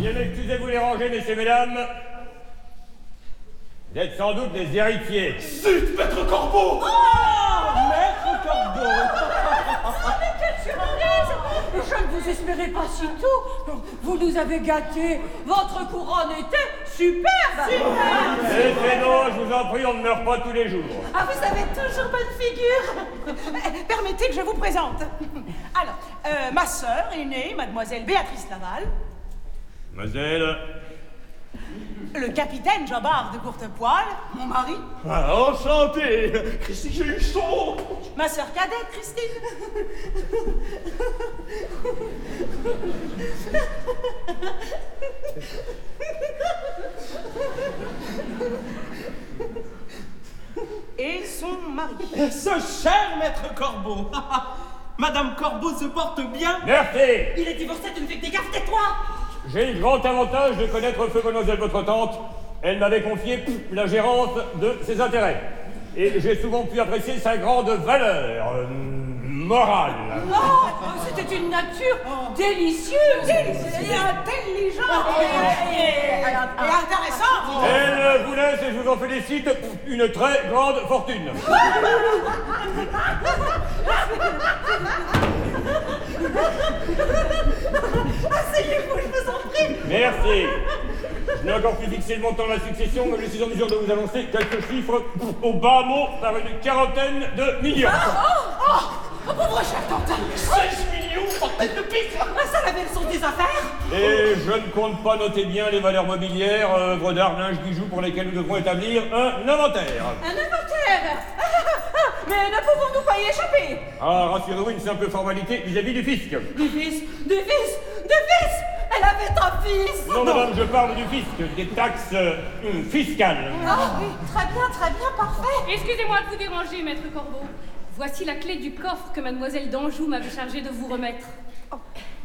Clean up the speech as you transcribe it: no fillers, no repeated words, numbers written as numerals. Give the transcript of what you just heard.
Veuillez m'excuser, vous les ranger, messieurs, mesdames. Vous êtes sans doute les héritiers. Zut, maître Corbeau! Maître Corbeau! Mais quelle surprise! Je ne vous espérais pas si tôt. Vous nous avez gâtés. Votre couronne était superbe. C'est non, je vous en prie, on ne meurt pas tous les jours. Ah, vous avez toujours bonne figure. Permettez que je vous présente. Alors, ma sœur aînée, mademoiselle Béatrice Laval. Mademoiselle. Le capitaine Jobard de Courtepoil, mon mari. Ah, enchanté! Christine, j'ai eu chaud! Ma sœur cadette, Christine. Et son mari. Ce cher maître Corbeau! Madame Corbeau se porte bien? Merci. Il est divorcé, tu ne fais que des gaffes, tais-toi. J'ai le grand avantage de connaître feu mademoiselle votre tante. Elle m'avait confié la gérance de ses intérêts. Et j'ai souvent pu apprécier sa grande valeur morale. Oh, c'était une nature délicieuse. Et intelligente. Et intéressante. Elle vous laisse, et je vous en félicite, une très grande fortune. Asseyez-vous, je vous en prie. Merci. Je n'ai encore pu fixer le montant de la succession, mais je suis en mesure de vous annoncer quelques chiffres au bas mot par une quarantaine de millions. Pauvre cher tante. 16 millions, bordel de pique! Ça, la belle sont des affaires. Et je ne compte pas noter bien les valeurs mobilières, œuvres d'art, linge, bijoux pour lesquels nous devrons établir un inventaire. Un inventaire. Mais ne pouvons-nous pas y échapper? Ah, rassurez-vous, une simple formalité vis-à-vis du fisc. Du fils, du fils, du fils. Elle avait un fils. Non, madame, je parle du fisc, des taxes fiscales. Ah oui, très bien, parfait. Excusez-moi de vous déranger, maître Corbeau. Voici la clé du coffre que mademoiselle d'Anjou m'avait chargé de vous remettre.